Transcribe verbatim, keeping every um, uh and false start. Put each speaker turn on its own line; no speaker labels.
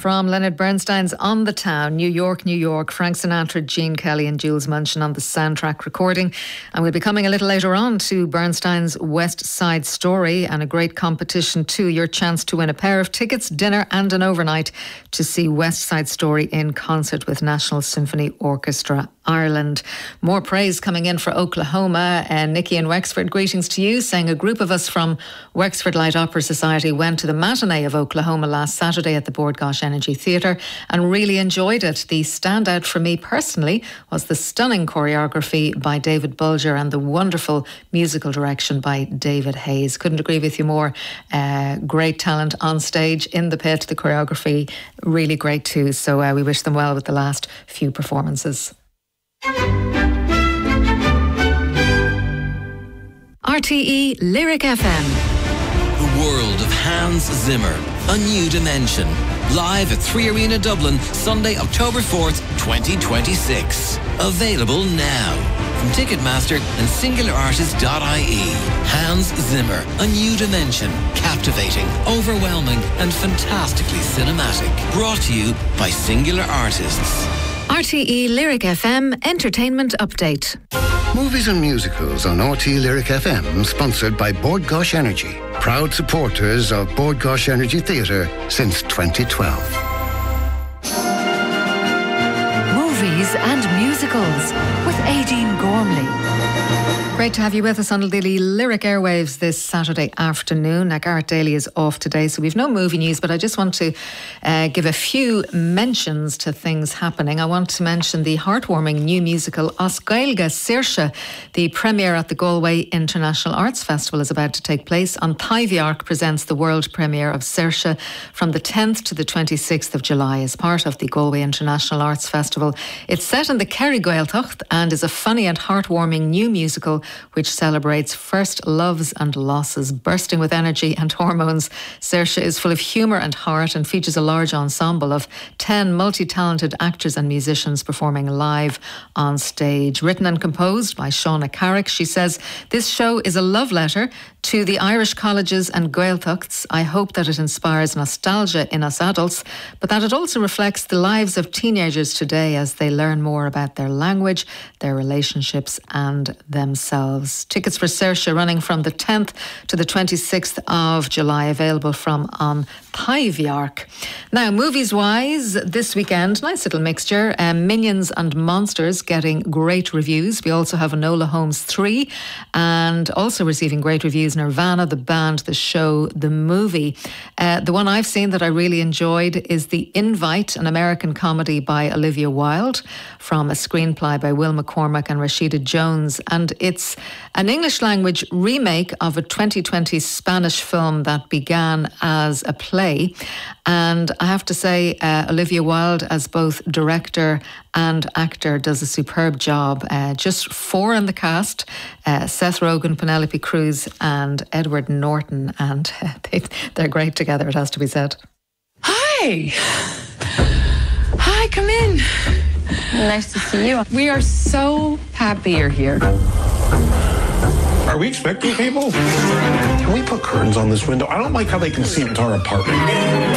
From Leonard Bernstein's On the Town, New York, New York, Frank Sinatra, Gene Kelly and Jules Munchin on the soundtrack recording. And we'll be coming a little later on to Bernstein's West Side Story and a great competition too. Your chance to win a pair of tickets, dinner and an overnight to see West Side Story in concert with National Symphony Orchestra Ireland. More praise coming in for Oklahoma. And Nikki in Wexford, greetings to you, saying a group of us from Wexford Light Opera Society went to the matinee of Oklahoma last Saturday at the Bord Gáis Energy Theatre and really enjoyed it. The standout for me personally was the stunning choreography by David Bulger and the wonderful musical direction by David Hayes. Couldn't agree with you more. Uh, great talent on stage, in the pit, the choreography really great too. So uh, we wish them well with the last few performances. R T E Lyric F M.
The world of Hans Zimmer, A New Dimension. Live at Three Arena Dublin, Sunday, October fourth, twenty twenty-six. Available now from Ticketmaster and singular artist dot I E. Hans Zimmer, A New Dimension. Captivating, overwhelming and fantastically cinematic. Brought to you by Singular Artists.
R T E Lyric F M Entertainment Update.
Movies and musicals on R T E Lyric F M, sponsored by Bord Gáis Energy, proud supporters of Bord Gáis Energy Theatre since twenty twelve.
Movies and musicals with Aideen Gormley. Great to have you with us on the Lyric Airwaves this Saturday afternoon. Now, Garrett Daly is off today, so we've no movie news, but I just want to uh, give a few mentions to things happening. I want to mention the heartwarming new musical Os Gaeilge Saoirse. The premiere at the Galway International Arts Festival is about to take place. An Taibhdearc presents the world premiere of Saoirse from the tenth to the twenty-sixth of July as part of the Galway International Arts Festival. It's set in the Kerry Gaeltacht and is a funny and heartwarming new musical which celebrates first loves and losses. Bursting with energy and hormones, Saoirse is full of humour and heart and features a large ensemble of ten multi-talented actors and musicians performing live on stage. Written and composed by Shauna Carrick, she says, "This show is a love letter to the Irish colleges and Gaeltachts. I hope that it inspires nostalgia in us adults, but that it also reflects the lives of teenagers today as they learn more about their language, their relationships and themselves." Tickets for Saoirse running from the tenth to the twenty-sixth of July, available from An Taibhdearc. Now, movies-wise, this weekend, nice little mixture. Um, Minions and Monsters getting great reviews. We also have Enola Holmes three, and also receiving great reviews, Nirvana, the band, the show, the movie. Uh, the one I've seen that I really enjoyed is The Invite, an American comedy by Olivia Wilde, from a screenplay by Will McCormack and Rashida Jones. And it's an English language remake of a twenty twenty Spanish film that began as a play. And I have to say, uh, Olivia Wilde, as both director and actor, does a superb job. Uh, just four in the cast, uh, Seth Rogen, Penelope Cruz and Edward Norton. And uh, they, they're great together, it has to be said.
Hi. Hi, come in.
Nice to see you.
We are so happy you're here.
Are we expecting people? Can we put curtains on this window? I don't like how they can see into our apartment.